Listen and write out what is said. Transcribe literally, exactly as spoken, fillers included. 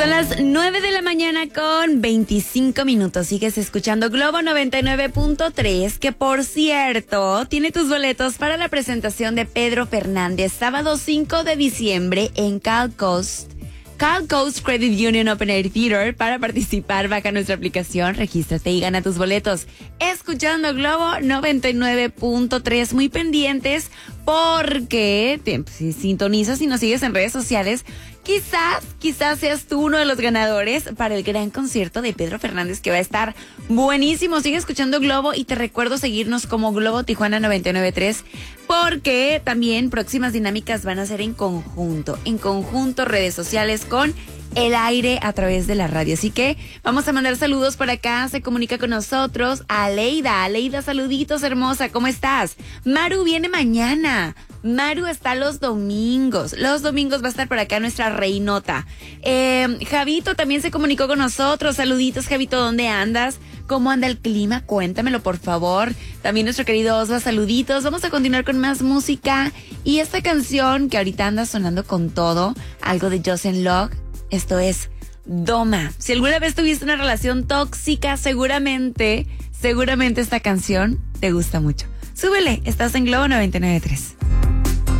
Son las nueve de la mañana con veinticinco minutos. Sigues escuchando Globo noventa y nueve punto tres, que por cierto, tiene tus boletos para la presentación de Pedro Fernández, sábado cinco de diciembre en Cal Coast. Cal Coast Credit Union Open Air Theater. Para participar, baja nuestra aplicación, regístrate y gana tus boletos. Escuchando Globo noventa y nueve punto tres, muy pendientes porque te, si sintonizas y nos sigues en redes sociales, quizás, quizás seas tú uno de los ganadores para el gran concierto de Pedro Fernández, que va a estar buenísimo. Sigue escuchando Globo y te recuerdo seguirnos como Globo Tijuana noventa y nueve punto tres, porque también próximas dinámicas van a ser en conjunto, en conjunto, redes sociales con el aire a través de la radio. Así que vamos a mandar saludos por acá. Se comunica con nosotros Aleida. Aleida, saluditos, hermosa, ¿cómo estás? Maru viene mañana. Maru está los domingos. Los domingos va a estar por acá nuestra reinota. Eh, Javito también se comunicó con nosotros. Saluditos, Javito, ¿dónde andas? ¿Cómo anda el clima? Cuéntamelo, por favor. También nuestro querido Osva, saluditos. Vamos a continuar con más música. Y esta canción que ahorita anda sonando con todo, algo de Jocelyn Locke. Esto es Doma. Si alguna vez tuviste una relación tóxica, seguramente, seguramente esta canción te gusta mucho. Súbele, estás en Globo noventa y nueve punto tres.